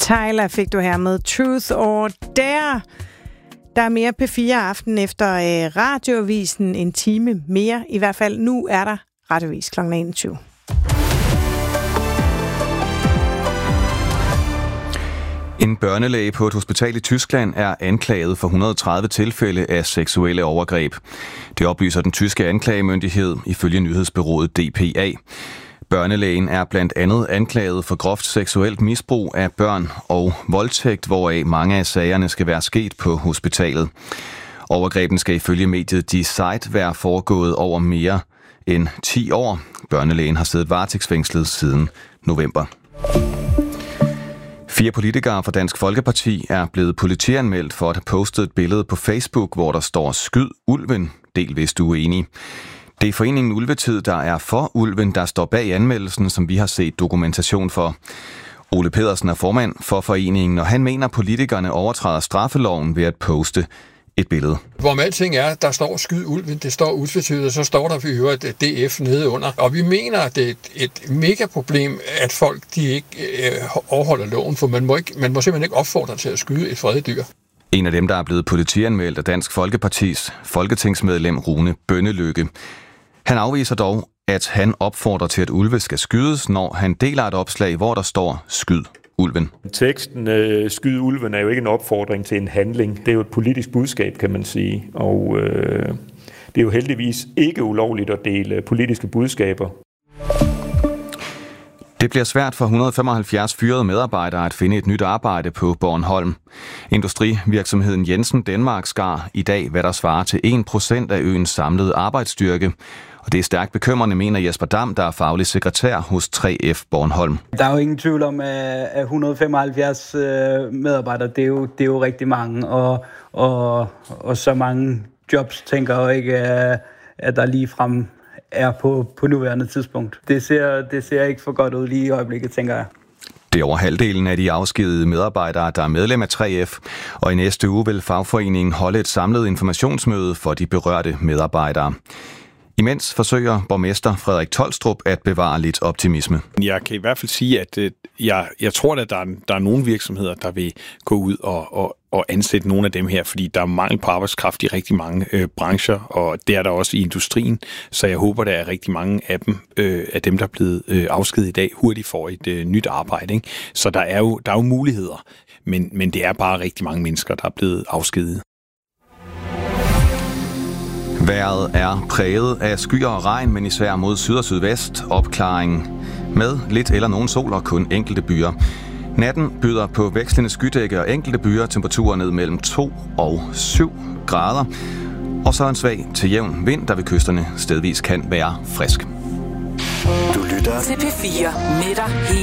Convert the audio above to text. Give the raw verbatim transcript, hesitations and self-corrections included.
Tyler fik du her med Truth or Dare. Der er mere P fire aften efter øh, radioavisen. En time mere. I hvert fald nu er der radioavis klokken enogtyve. En børnelæge på et hospital i Tyskland er anklaget for et hundrede og tredive tilfælde af seksuelle overgreb. Det oplyser den tyske anklagemyndighed ifølge nyhedsbureauet D P A. Børnelægen er blandt andet anklaget for groft seksuelt misbrug af børn og voldtægt, hvoraf mange af sagerne skal være sket på hospitalet. Overgrebene skal ifølge mediet Die Zeit være foregået over mere end ti år. Børnelægen har siddet varetægtsfængslet siden november. Fire politikere fra Dansk Folkeparti er blevet politianmeldt for at have postet et billede på Facebook, hvor der står "Skyd ulven, del hvis du er enig". Det er foreningen Ulvetid, der er for ulven, der står bag anmeldelsen, som vi har set dokumentation for. Ole Pedersen er formand for foreningen, og han mener, at politikerne overtræder straffeloven ved at poste et billede. Hvor med alting er, der står "Skyd ulven", det står utvetydigt, og så står der for øvrigt D F nede under. Og vi mener, at det er et, et mega problem, at folk de ikke øh, overholder loven, for man må, ikke, man må simpelthen ikke opfordre til at skyde et fredet dyr. En af dem, der er blevet politianmeldt, er Dansk Folkepartis folketingsmedlem Rune Bønnelykke. Han afviser dog, at han opfordrer til, at ulve skal skydes, når han deler et opslag, hvor der står "Skyd ulven". Teksten øh, "Skyd ulven" er jo ikke en opfordring til en handling. Det er jo et politisk budskab, kan man sige. Og øh, det er jo heldigvis ikke ulovligt at dele politiske budskaber. Det bliver svært for et hundrede og femoghalvfjerds fyrede medarbejdere at finde et nyt arbejde på Bornholm. Industrivirksomheden Jensen Denmark skar i dag, hvad der svarer til en procent af øens samlede arbejdsstyrke. Og det er stærkt bekymrende, mener Jesper Dam, der er faglig sekretær hos tre F Bornholm. Der er jo ingen tvivl om, at et hundrede og femoghalvfjerds medarbejdere, det er jo, det er jo rigtig mange. Og, og, og så mange jobs, tænker jeg ikke, at der ligefrem er på, på nuværende tidspunkt. Det ser, det ser ikke for godt ud lige i øjeblikket, tænker jeg. Det er over halvdelen af de afskedede medarbejdere, der er medlem af tre F, og i næste uge vil fagforeningen holde et samlet informationsmøde for de berørte medarbejdere. Imens forsøger borgmester Frederik Tolstrup at bevare lidt optimisme. Jeg kan i hvert fald sige, at jeg, jeg tror, at der er, der er nogle virksomheder, der vil gå ud og, og, og ansætte nogle af dem her, fordi der er mangel på arbejdskraft i rigtig mange øh, brancher, og det er der også i industrien. Så jeg håber, der er rigtig mange af dem, øh, af dem der er blevet øh, afskediget i dag, hurtigt får et øh, nyt arbejde. Ikke? Så der er, jo, der er jo muligheder, men, men det er bare rigtig mange mennesker, der er blevet afskediget. Vejret er præget af skyer og regn, men især mod syd og sydvest. Opklaring med lidt eller nogen sol og kun enkelte byer. Natten byder på vekslende skydække og enkelte byer, temperaturer ned mellem to og syv grader. Og så en svag til jævn vind, der ved kysterne stedvis kan være frisk. Du lytter til P fire med dig.